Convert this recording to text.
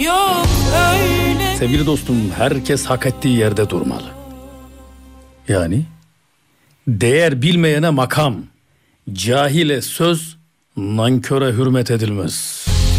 Yok öyle. Sevgili dostum, herkes hak ettiği yerde durmalı. Yani değer bilmeyene makam, cahile söz, nanköre hürmet edilmez.